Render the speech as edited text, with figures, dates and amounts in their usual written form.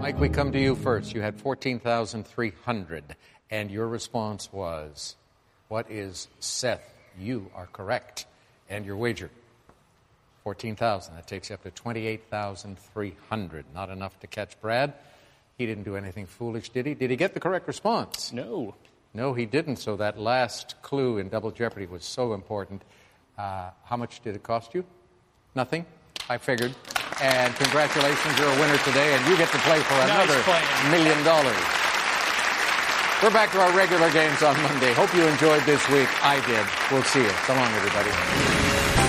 Mike, we come to you first. You had 14,300, and your response was, what is Seth? You are correct. And your wager, 14,000. That takes you up to 28,300. Not enough to catch Brad. He didn't do anything foolish, did he? Did he get the correct response? No. No, he didn't. So that last clue in Double Jeopardy was so important. How much did it cost you? Nothing? I figured. And congratulations, you're a winner today, and you get to play for another $1 million. We're back to our regular games on Monday. Hope you enjoyed this week. I did. We'll see you. So long, everybody.